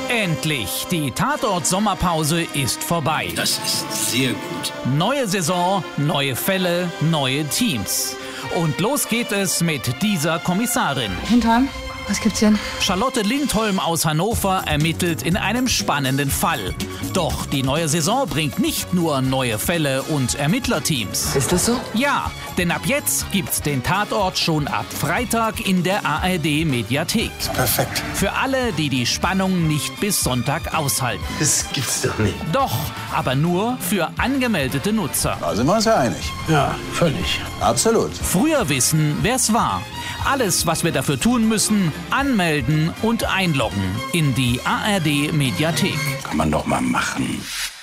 Endlich! Die Tatort-Sommerpause ist vorbei. Das ist sehr gut. Neue Saison, neue Fälle, neue Teams. Und los geht es mit dieser Kommissarin. Hintern, was gibt's denn? Charlotte Lindholm aus Hannover ermittelt in einem spannenden Fall. Doch die neue Saison bringt nicht nur neue Fälle und Ermittlerteams. Ist das so? Ja, denn ab jetzt gibt's den Tatort schon ab Freitag in der ARD-Mediathek. Perfekt. Für alle, die die Spannung nicht bis Sonntag aushalten. Das gibt's doch nicht. Doch, aber nur für angemeldete Nutzer. Da sind wir uns ja einig. Ja, völlig. Absolut. Früher wissen, wer's war. Alles, was wir dafür tun müssen, anmelden und einloggen in die ARD-Mediathek. Kann man doch mal machen.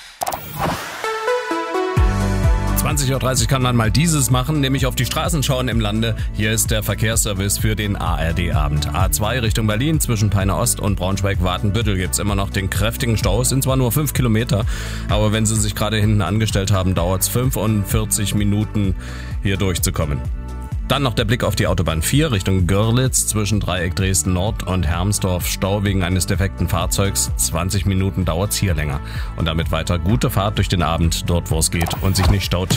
20.30 Uhr kann man mal dieses machen, nämlich auf die Straßen schauen im Lande. Hier ist der Verkehrsservice für den ARD-Abend. A2 Richtung Berlin zwischen Peine Ost und Braunschweig-Watenbüttel gibt's immer noch den kräftigen Stau. Es sind zwar nur 5 Kilometer, aber wenn Sie sich gerade hinten angestellt haben, dauert's 45 Minuten hier durchzukommen. Dann noch der Blick auf die Autobahn 4 Richtung Görlitz zwischen Dreieck Dresden Nord und Hermsdorf. Stau wegen eines defekten Fahrzeugs. 20 Minuten dauert's hier länger. Und damit weiter gute Fahrt durch den Abend, dort wo es geht und sich nicht staut.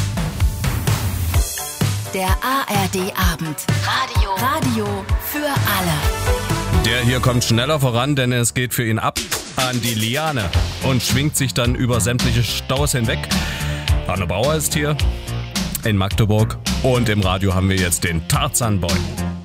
Der ARD-Abend. Radio für alle. Der hier kommt schneller voran, denn es geht für ihn ab an die Liane und schwingt sich dann über sämtliche Staus hinweg. Arno Bauer ist hier in Magdeburg und im Radio haben wir jetzt den Tarzan Boy.